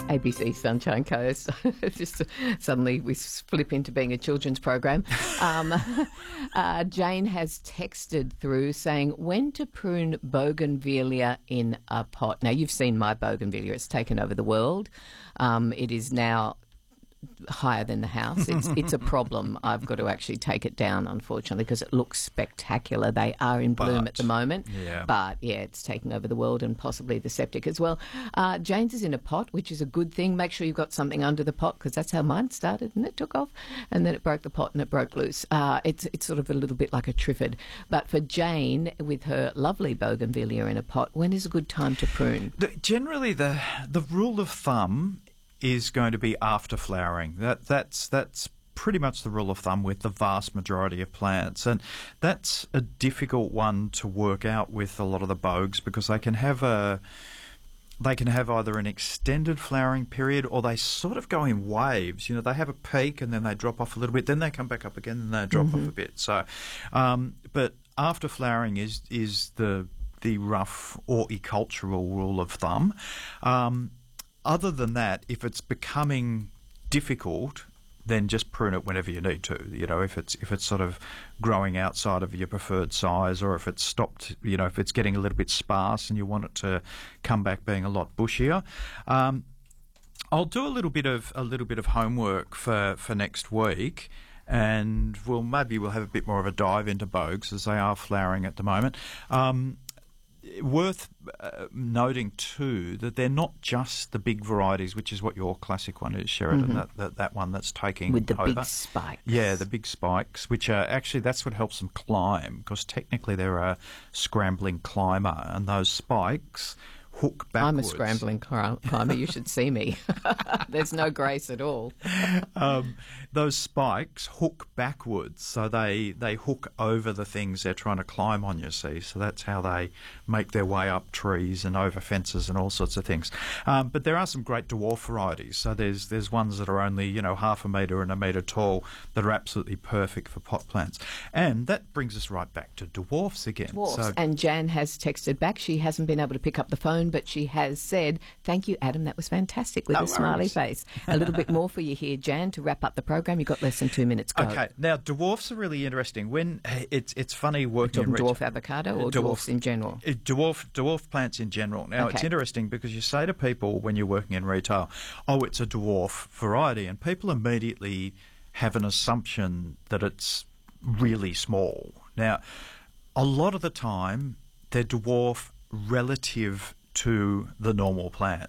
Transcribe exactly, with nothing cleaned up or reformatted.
A B C Sunshine Coast. Just suddenly we flip into being a children's program. Um, uh, Jane has texted through saying when to prune bougainvillea in a pot. Now, you've seen my bougainvillea. It's taken over the world. Um, it is now higher than the house. It's it's a problem. I've got to actually take it down, unfortunately, because it looks spectacular. They are in bloom But, at the moment. yeah. But, yeah, it's taking over the world and possibly the septic as well. Uh, Jane's is in a pot, which is a good thing. Make sure you've got something under the pot because that's how mine started and it took off. And then it broke the pot and it broke loose. Uh, it's, it's sort of a little bit like a triffid. But for Jane, with her lovely bougainvillea in a pot, when is a good time to prune? The, generally, the the rule of thumb is going to be after flowering. That that's that's pretty much the rule of thumb with the vast majority of plants, and that's a difficult one to work out with a lot of the bogues because they can have a they can have either an extended flowering period or they sort of go in waves. You know, they have a peak and then they drop off a little bit, then they come back up again and they drop Mm-hmm. off a bit. So, um, but after flowering is is the the rough horticultural rule of thumb. Um, Other than that, if it's becoming difficult, then just prune it whenever you need to. You know, if it's if it's sort of growing outside of your preferred size, or if it's stopped, you know, if it's getting a little bit sparse and you want it to come back being a lot bushier. Um, I'll do a little bit of a little bit of homework for, for next week, and we'll maybe we'll have a bit more of a dive into bogues as they are flowering at the moment. Um, Worth uh, noting too that they're not just the big varieties, which is what your classic one is, Sheridan. Mm-hmm. That, that that one that's taking With the over. big spikes. Yeah, the big spikes, which are actually that's what helps them climb because technically they're a scrambling climber, and those spikes hook backwards. I'm a scrambling cli- climber. You should see me. There's no grace at all. um, those spikes hook backwards, so they they hook over the things they're trying to climb on, you see. So that's how they make their way up trees and over fences and all sorts of things. Um, but there are some great dwarf varieties. So there's there's ones that are only, you know, half a metre and a metre tall that are absolutely perfect for pot plants. And that brings us right back to dwarfs again. Dwarfs. So, And Jan has texted back. She hasn't been able to pick up the phone, but she has said, thank you, Adam, that was fantastic, with No a smiley worries. face. A little bit more for you here, Jan, to wrap up the program. You've got less than two minutes. Go. Okay, now dwarfs are really interesting. When it's it's funny working Talking in dwarf retail- avocado or Dwarf- dwarfs in general? Uh, Dwarf dwarf plants in general. Now it's Okay. interesting because you say to people when you're working in retail, "Oh, it's a dwarf variety," and people immediately have an assumption that it's really small. Now, a lot of the time they're dwarf relative to the normal plant.